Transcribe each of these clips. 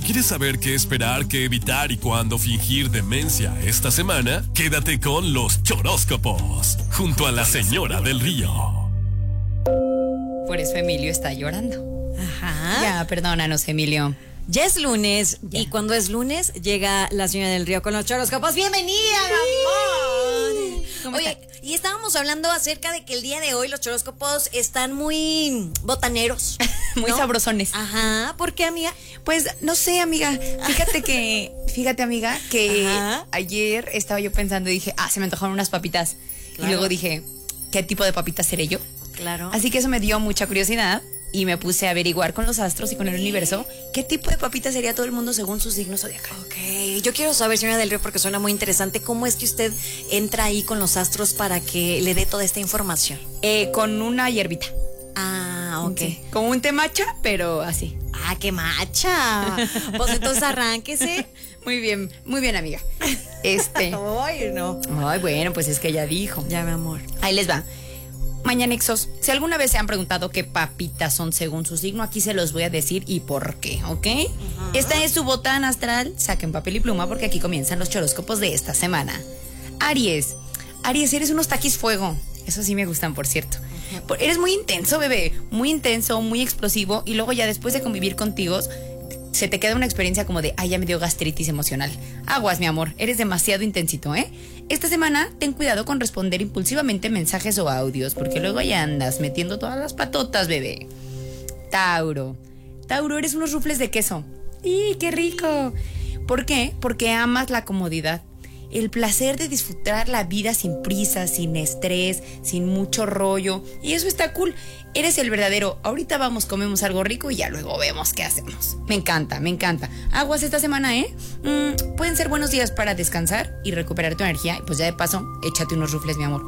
¿Quieres saber qué esperar, qué evitar y cuándo fingir demencia esta semana? Quédate con los choróscopos, junto a la señora del río. Por eso Emilio está llorando. Ajá. Ya, perdónanos, Emilio. Ya es lunes, Ya. y cuando es lunes llega la señora del río con los choróscopos. ¡Bienvenida, mi amor! ¿Cómo Oye, está? y estábamos hablando acerca de que el día de hoy los choróscopos están muy botaneros. Muy ¿no? sabrosones. Ajá, ¿por qué, amiga? Pues no sé, amiga. Fíjate, amiga, que Ajá. ayer estaba yo pensando y dije, se me antojaron unas papitas. Claro. Y luego dije, ¿qué tipo de papitas seré yo? Claro. Así que eso me dio mucha curiosidad y me puse a averiguar con los astros y con el universo qué tipo de papitas sería todo el mundo según su signo zodiacal. Ok, yo quiero saber, señora del Río, porque suena muy interesante, ¿cómo es que usted entra ahí con los astros para que le dé toda esta información? Con una hierbita. Ah, ok. Sí, como un té matcha, pero así. Ah, qué macha. Pues entonces arránquese. Muy bien, amiga. Ay, no. Ay, bueno, pues es que ella dijo. Ya, mi amor. Ahí les va. Mañanexos, si alguna vez se han preguntado qué papitas son según su signo, aquí se los voy a decir y por qué, ¿ok? Esta es su botana astral. Saquen papel y pluma porque aquí comienzan los choróscopos de esta semana. Aries, eres unos taquis fuego. Eso sí me gustan, por cierto. Eres muy intenso, bebé. Muy intenso, muy explosivo. Y luego ya después de convivir contigo, se te queda una experiencia como de, ya me dio gastritis emocional. Aguas, mi amor, eres demasiado intensito, ¿eh? Esta semana, ten cuidado con responder impulsivamente mensajes o audios, porque luego ya andas metiendo todas las patotas, bebé. Tauro, eres unos rufles de queso. ¡Y qué rico! ¿Por qué? Porque amas la comodidad. El placer de disfrutar la vida sin prisa, sin estrés, sin mucho rollo. Y eso está cool. Eres el verdadero. Ahorita vamos, comemos algo rico y ya luego vemos qué hacemos. Me encanta. Aguas esta semana, ¿eh? Pueden ser buenos días para descansar y recuperar tu energía. Y pues ya de paso, échate unos rufles, mi amor.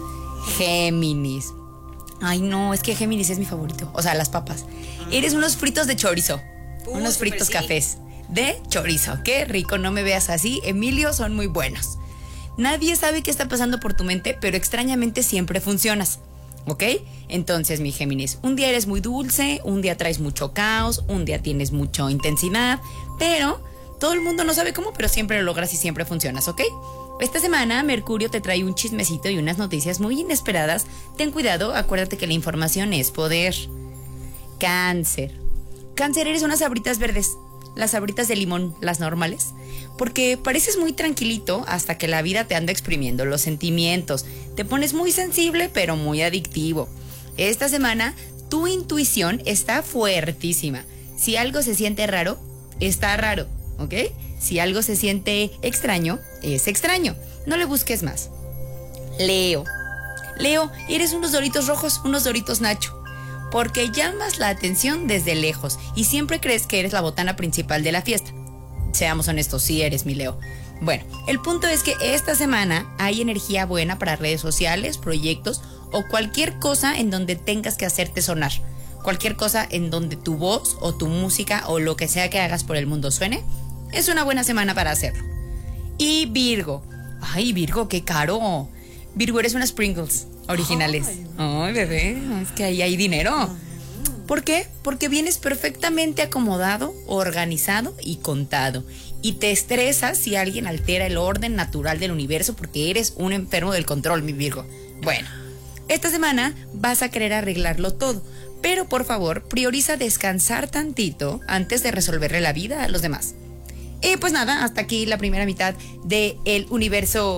Géminis. Ay, no, es que Géminis es mi favorito. O sea, las papas. Eres unos fritos de chorizo. Unos fritos sí. cafés de chorizo. Qué rico, no me veas así. Emilio, son muy buenos. Nadie sabe qué está pasando por tu mente, pero extrañamente siempre funcionas. ¿Ok? Entonces, mi Géminis, un día eres muy dulce, un día traes mucho caos, un día tienes mucha intensidad, pero todo el mundo no sabe cómo, pero siempre lo logras y siempre funcionas, ¿ok? Esta semana, Mercurio te trae un chismecito y unas noticias muy inesperadas. Ten cuidado, acuérdate que la información es poder. Cáncer, eres unas sabritas verdes. Las sabritas de limón, las normales, porque pareces muy tranquilito hasta que la vida te anda exprimiendo los sentimientos. Te pones muy sensible, pero muy adictivo. Esta semana, tu intuición está fuertísima. Si algo se siente raro, está raro, ¿ok? Si algo se siente extraño, es extraño. No le busques más. Leo, eres unos doritos rojos, unos doritos Nacho. Porque llamas la atención desde lejos y siempre crees que eres la botana principal de la fiesta. Seamos honestos, sí eres, mi Leo. Bueno, el punto es que esta semana hay energía buena para redes sociales, proyectos o cualquier cosa en donde tengas que hacerte sonar. Cualquier cosa en donde tu voz o tu música o lo que sea que hagas por el mundo suene, es una buena semana para hacerlo. Y Virgo. Ay, Virgo, qué caro. Virgo, eres unas Pringles originales. Ay, bebé, es que ahí hay dinero. ¿Por qué? Porque vienes perfectamente acomodado, organizado y contado. Y te estresas si alguien altera el orden natural del universo porque eres un enfermo del control, mi Virgo. Bueno, esta semana vas a querer arreglarlo todo. Pero por favor, prioriza descansar tantito antes de resolverle la vida a los demás. Y pues nada, hasta aquí la primera mitad de El Universo